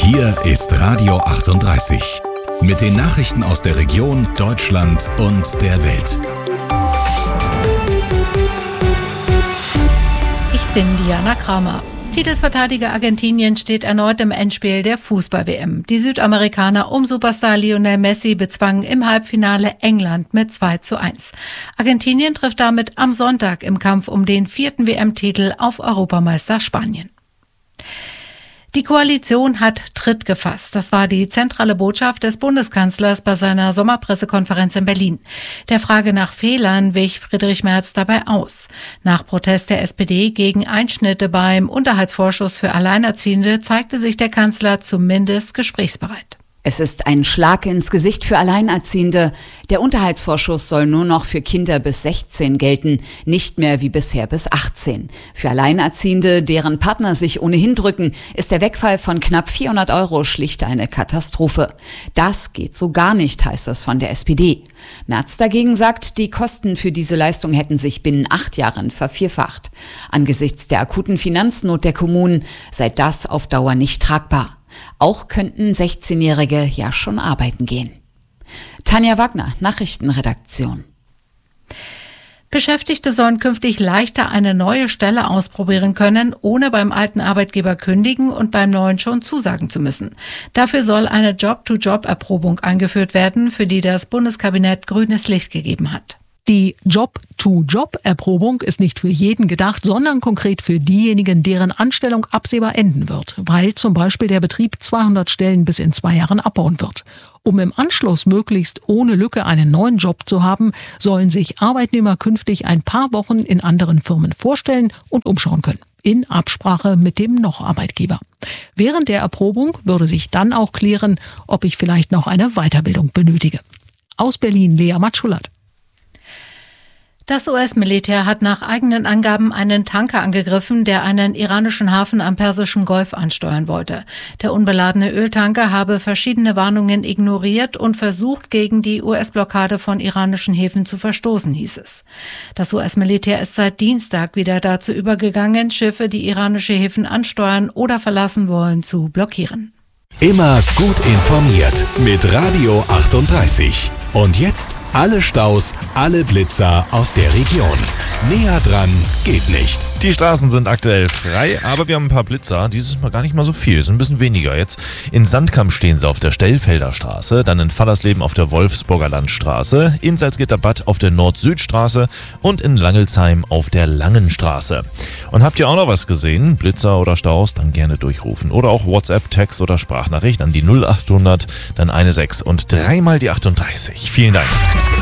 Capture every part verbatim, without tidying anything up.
Hier ist Radio achtunddreißig. Mit den Nachrichten aus der Region, Deutschland und der Welt. Ich bin Diana Kramer. Titelverteidiger Argentinien steht erneut im Endspiel der Fußball-W M. Die Südamerikaner um Superstar Lionel Messi bezwangen im Halbfinale England mit zwei zu eins. Argentinien trifft damit am Sonntag im Kampf um den vierten W M-Titel auf Europameister Spanien. Die Koalition hat Tritt gefasst. Das war die zentrale Botschaft des Bundeskanzlers bei seiner Sommerpressekonferenz in Berlin. Der Frage nach Fehlern wich Friedrich Merz dabei aus. Nach Protest der S P D gegen Einschnitte beim Unterhaltsvorschuss für Alleinerziehende zeigte sich der Kanzler zumindest gesprächsbereit. Es ist ein Schlag ins Gesicht für Alleinerziehende. Der Unterhaltsvorschuss soll nur noch für Kinder bis sechzehn gelten, nicht mehr wie bisher bis achtzehn. Für Alleinerziehende, deren Partner sich ohnehin drücken, ist der Wegfall von knapp vierhundert Euro schlicht eine Katastrophe. Das geht so gar nicht, heißt es von der S P D. Merz dagegen sagt, die Kosten für diese Leistung hätten sich binnen acht Jahren vervierfacht. Angesichts der akuten Finanznot der Kommunen sei das auf Dauer nicht tragbar. Auch könnten sechzehnjährige ja schon arbeiten gehen. Tanja Wagner, Nachrichtenredaktion. Beschäftigte sollen künftig leichter eine neue Stelle ausprobieren können, ohne beim alten Arbeitgeber kündigen und beim neuen schon zusagen zu müssen. Dafür soll eine Job-to-Job-Erprobung eingeführt werden, für die das Bundeskabinett grünes Licht gegeben hat. Die Job-to-Job-Erprobung ist nicht für jeden gedacht, sondern konkret für diejenigen, deren Anstellung absehbar enden wird, weil zum Beispiel der Betrieb zweihundert Stellen bis in zwei Jahren abbauen wird. Um im Anschluss möglichst ohne Lücke einen neuen Job zu haben, sollen sich Arbeitnehmer künftig ein paar Wochen in anderen Firmen vorstellen und umschauen können, in Absprache mit dem Noch-Arbeitgeber. Während der Erprobung würde sich dann auch klären, ob ich vielleicht noch eine Weiterbildung benötige. Aus Berlin, Lea Matschulat. Das U S-Militär hat nach eigenen Angaben einen Tanker angegriffen, der einen iranischen Hafen am Persischen Golf ansteuern wollte. Der unbeladene Öltanker habe verschiedene Warnungen ignoriert und versucht, gegen die U S-Blockade von iranischen Häfen zu verstoßen, hieß es. Das U S-Militär ist seit Dienstag wieder dazu übergegangen, Schiffe, die iranische Häfen ansteuern oder verlassen wollen, zu blockieren. Immer gut informiert mit Radio achtunddreißig. Und jetzt alle Staus, alle Blitzer aus der Region. Näher dran geht nicht. Die Straßen sind aktuell frei, aber wir haben ein paar Blitzer. Dieses Mal gar nicht mal so viel, sind ein bisschen weniger jetzt. In Sandkamp stehen sie auf der Stellfelder Straße, dann in Fallersleben auf der Wolfsburger Landstraße, in Salzgitter-Bad auf der Nord-Süd-Straße und in Langelsheim auf der Langenstraße. Und habt ihr auch noch was gesehen? Blitzer oder Staus? Dann gerne durchrufen. Oder auch WhatsApp, Text oder Sprachnachricht an die null achthundert, dann eine sechs und dreimal die achtunddreißig. Vielen Dank.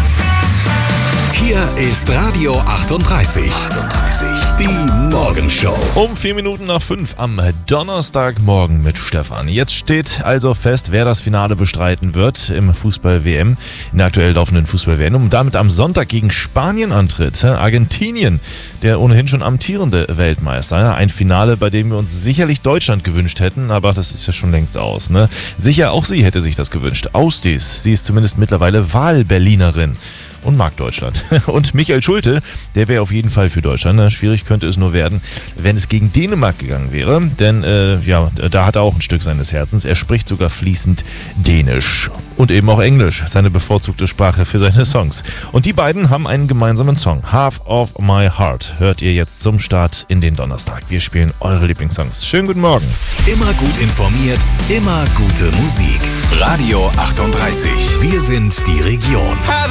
Hier ist Radio achtunddreißig. achtunddreißig. Die Morgenshow. Um vier Minuten nach fünf am Donnerstagmorgen mit Stefan. Jetzt steht also fest, wer das Finale bestreiten wird im Fußball-W M, in der aktuell laufenden Fußball-W M und damit am Sonntag gegen Spanien antritt. Argentinien, der ohnehin schon amtierende Weltmeister. Ein Finale, bei dem wir uns sicherlich Deutschland gewünscht hätten, aber das ist ja schon längst aus. Ne? Sicher auch sie hätte sich das gewünscht. Austis, sie ist zumindest mittlerweile Wahlberlinerin und mag Deutschland. Und Michael Schulte, der wäre auf jeden Fall für Deutschland. Ne? Schwierig könnte es nur werden, wenn es gegen Dänemark gegangen wäre. Denn äh, ja, da hat er auch ein Stück seines Herzens. Er spricht sogar fließend Dänisch. Und eben auch Englisch, seine bevorzugte Sprache für seine Songs. Und die beiden haben einen gemeinsamen Song. Half of My Heart hört ihr jetzt zum Start in den Donnerstag. Wir spielen eure Lieblingssongs. Schönen guten Morgen. Immer gut informiert, immer gute Musik. Radio achtunddreißig. Wir sind die Region.